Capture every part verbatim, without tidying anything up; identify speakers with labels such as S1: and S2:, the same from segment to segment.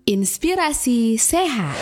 S1: Inspirasi sehat.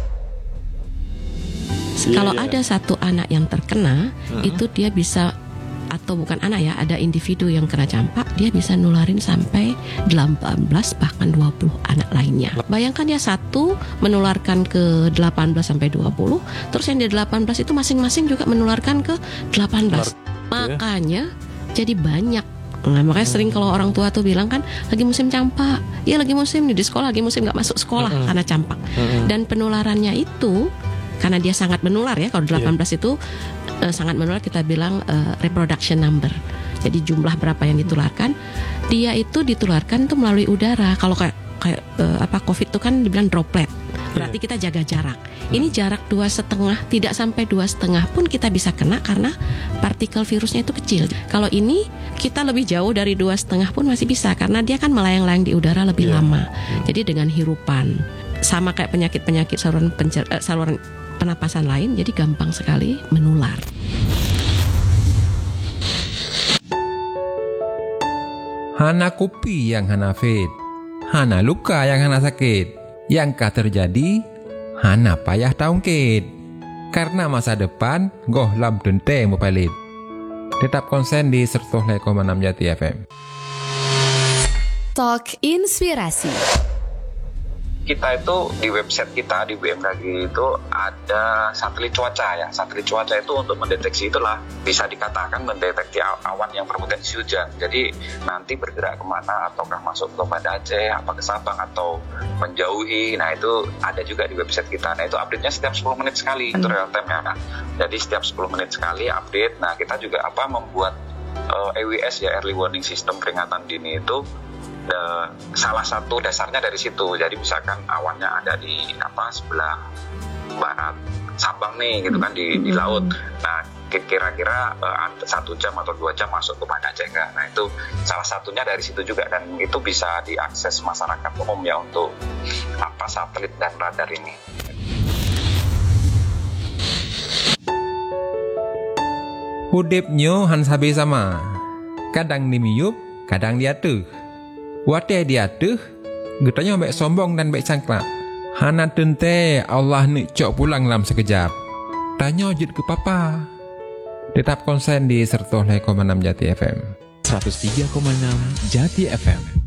S2: Kalau
S3: Iya, iya.
S2: ada satu anak yang terkena,
S3: Hmm.
S2: itu dia bisa, atau bukan anak ya, ada individu yang kena campak, dia bisa nularin sampai delapan belas bahkan dua puluh anak lainnya. Bayangkan ya, satu menularkan ke delapan belas sampai dua puluh, terus yang di delapan belas itu masing-masing juga menularkan ke delapan belas. Makanya jadi banyak. Nah, makanya sering kalau orang tua tuh bilang kan, lagi musim campak, ya lagi musim nih di sekolah, lagi musim nggak masuk sekolah
S3: Mm-mm.
S2: karena campak.
S3: Mm-mm.
S2: Dan penularannya itu karena dia sangat menular ya, kalau delapan belas itu eh, sangat menular, kita bilang eh, reproduction number. Jadi jumlah berapa yang ditularkan, dia itu ditularkan tuh melalui udara. Kalau kayak kayak eh, apa COVID itu kan dibilang droplet, berarti kita jaga jarak. Ini jarak dua setengah, tidak sampai dua setengah pun kita bisa kena karena partikel virusnya itu kecil. Kalau ini kita lebih jauh dari dua setengah pun masih bisa karena dia kan melayang-layang di udara lebih
S3: Iya.
S2: lama. Jadi dengan hirupan, sama kayak penyakit-penyakit saluran pencer- eh, saluran penapasan lain, jadi gampang sekali menular.
S4: Hana kopi yang hana fit, hana luka yang hana sakit, yang kah terjadi, hana payah taungkit. Karena masa depan, goh lam denteng mupalit. Tetap konsen di seratus koma enam Jati F M.
S1: Talk Inspirasi.
S5: Kita itu di website kita di B M K G itu ada satelit cuaca ya. Satelit cuaca itu untuk mendeteksi, itulah bisa dikatakan mendeteksi awan yang berpotensi hujan. Jadi nanti bergerak kemana, ataukah masuk ke Banda Aceh, apa ke Sabang atau menjauhi. Nah itu ada juga di website kita. Nah itu update-nya setiap sepuluh menit sekali, itu real time ya. Nah, jadi setiap sepuluh menit sekali update. Nah kita juga apa membuat uh, E W S ya, Early Warning System, peringatan dini itu. Uh, salah satu dasarnya dari situ. Jadi misalkan awannya ada di apa sebelah barat Sabang nih gitu kan, di, di laut. Nah kira-kira uh, satu jam atau dua jam masuk ke Banda Aceh enggak. Nah itu salah satunya dari situ juga, dan itu bisa diakses masyarakat umum ya untuk apa satelit dan radar ini.
S4: Hudipnyo han sabi sama. Kadang dimiyup, kadang diatuh. Wate diatuh, getanya baik sombong dan baik cangklak. Hana tente Allah ni cok pulang dalam sekejap. Tanya jid ke papa. Tetap konsen di seratus koma enam Jati F M.
S3: seratus tiga koma enam Jati F M.